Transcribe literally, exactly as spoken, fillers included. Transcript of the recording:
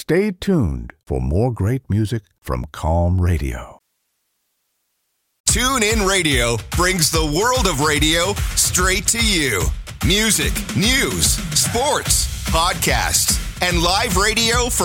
Stay tuned for more great music from Calm Radio. TuneIn Radio brings the world of radio straight to you. Music, news, sports, podcasts, and live radio for